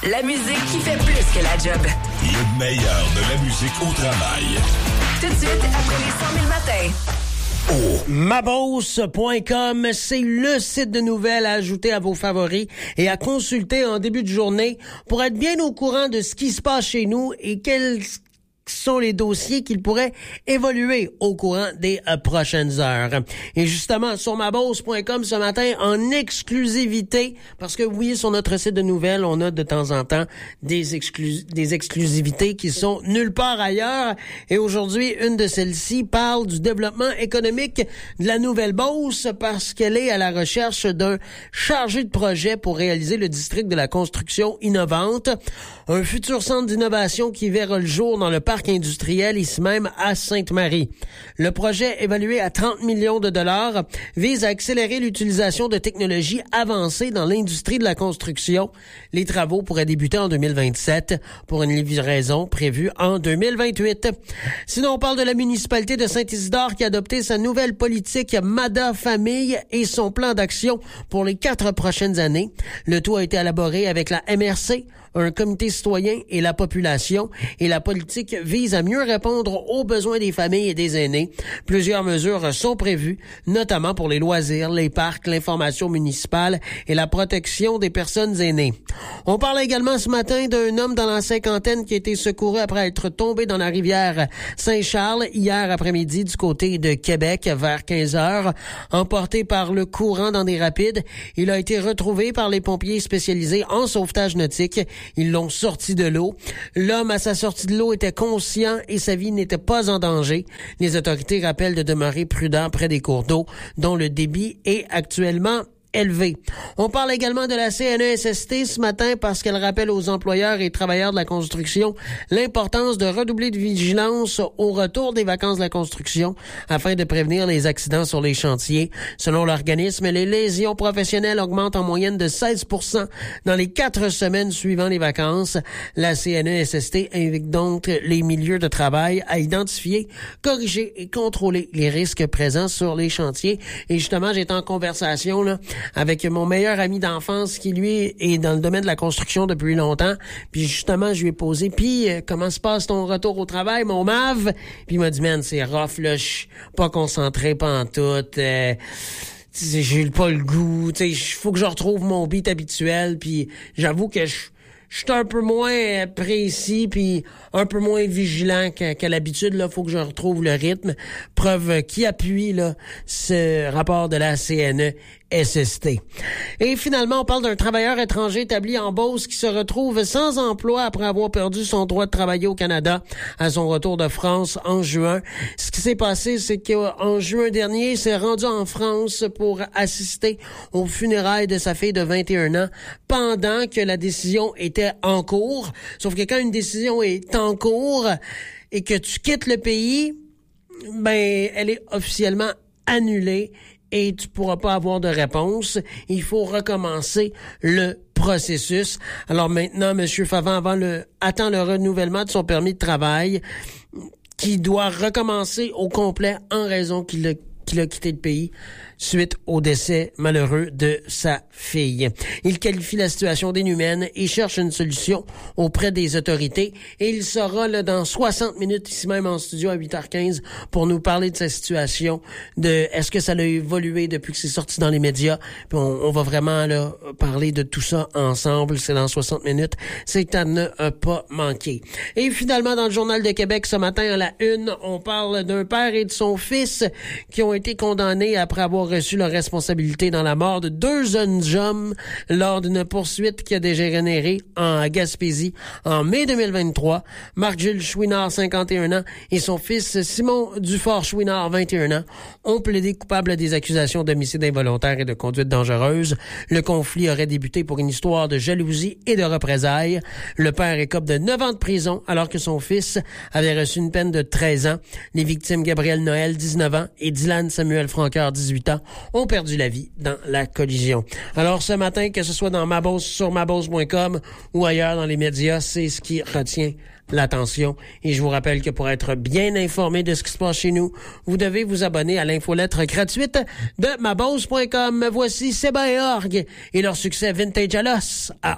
La musique qui fait plus que la job. Le meilleur de la musique au travail. Tout de suite, après les 100 000 matins. Maboss.com, c'est le site de nouvelles à ajouter à vos favoris et à consulter en début de journée pour être bien au courant de ce qui se passe chez nous et quels sont les dossiers qu'ils pourraient évoluer au courant des prochaines heures. Et justement, sur maboss.com ce matin, en exclusivité, parce que oui, sur notre site de nouvelles, on a de temps en temps des exclusivités qui sont nulle part ailleurs. Et aujourd'hui, une de celles-ci parle du développement économique de la Nouvelle-Beauce parce qu'elle est à la recherche d'un chargé de projet pour réaliser le district de la construction innovante, un futur centre d'innovation qui verra le jour dans le parc industriel ici même à Sainte-Marie. Le projet, évalué à 30 millions de dollars, vise à accélérer l'utilisation de technologies avancées dans l'industrie de la construction. Les travaux pourraient débuter en 2027 pour une livraison prévue en 2028. Sinon, on parle de la municipalité de Saint-Isidore qui a adopté sa nouvelle politique MADA Famille et son plan d'action pour les 4 prochaines années. Le tout a été élaboré avec la MRC, un comité citoyen et la population, et la politique vise à mieux répondre aux besoins des familles et des aînés. Plusieurs mesures sont prévues, notamment pour les loisirs, les parcs, l'information municipale et la protection des personnes aînées. On parle également ce matin d'un homme dans la cinquantaine qui a été secouru après être tombé dans la rivière Saint-Charles hier après-midi du côté de Québec vers 15 heures. Emporté par le courant dans des rapides, il a été retrouvé par les pompiers spécialisés en sauvetage nautique. Ils l'ont sorti de l'eau. L'homme, à sa sortie de l'eau, était conscient et sa vie n'était pas en danger. Les autorités rappellent de demeurer prudents près des cours d'eau, dont le débit est actuellement élevé. On parle également de la CNESST ce matin parce qu'elle rappelle aux employeurs et travailleurs de la construction l'importance de redoubler de vigilance au retour des vacances de la construction afin de prévenir les accidents sur les chantiers. Selon l'organisme, les lésions professionnelles augmentent en moyenne de 16% dans les 4 semaines suivant les vacances. La CNESST invite donc les milieux de travail à identifier, corriger et contrôler les risques présents sur les chantiers. Et justement, j'étais en conversation avec mon meilleur ami d'enfance qui, lui, est dans le domaine de la construction depuis longtemps. Puis justement, je lui ai posé, puis comment se passe ton retour au travail, mon Mav? Puis il m'a dit, man, c'est rough, là, je suis pas concentré pantoute. J'ai pas le goût, il faut que je retrouve mon beat habituel. Puis j'avoue que je suis un peu moins précis puis un peu moins vigilant qu'à l'habitude. Là, faut que je retrouve le rythme. Preuve qui appuie là ce rapport de la CNESST. Et finalement, on parle d'un travailleur étranger établi en Beauce qui se retrouve sans emploi après avoir perdu son droit de travailler au Canada à son retour de France en juin. Ce qui s'est passé, c'est qu'en juin dernier, il s'est rendu en France pour assister aux funérailles de sa fille de 21 ans pendant que la décision était en cours. Sauf que quand une décision est en cours et que tu quittes le pays, ben, elle est officiellement annulée et tu pourras pas avoir de réponse. Il faut recommencer le processus. Alors maintenant, M. Favant attend le renouvellement de son permis de travail qui doit recommencer au complet en raison qu'il a quitté le pays suite au décès malheureux de sa fille. Il qualifie la situation d'inhumaine et cherche une solution auprès des autorités. Et il sera là dans 60 minutes ici même en studio à 8h15 pour nous parler de sa situation, de est-ce que ça a évolué depuis que c'est sorti dans les médias. Puis on va vraiment là parler de tout ça ensemble. C'est dans 60 minutes. C'est à ne pas manquer. Et finalement, dans le Journal de Québec ce matin à la une, on parle d'un père et de son fils qui ont été condamnés après avoir reçu leur responsabilité dans la mort de 2 jeunes hommes lors d'une poursuite qui a dégénéré en Gaspésie en mai 2023. Marc-Jules Chouinard, 51 ans, et son fils Simon Dufort-Chouinard, 21 ans, ont plaidé coupables à des accusations d'homicide involontaire et de conduite dangereuse. Le conflit aurait débuté pour une histoire de jalousie et de représailles. Le père écope de 9 ans de prison alors que son fils avait reçu une peine de 13 ans. Les victimes Gabriel Noël, 19 ans, et Dylan Samuel Francoeur, 18 ans, ont perdu la vie dans la collision. Alors ce matin, que ce soit dans Maboss, sur maboss.com ou ailleurs dans les médias, c'est ce qui retient l'attention. Et je vous rappelle que pour être bien informé de ce qui se passe chez nous, vous devez vous abonner à l'infolettre gratuite de maboss.com. Voici Seba et Org et leur succès Vintage à l'os à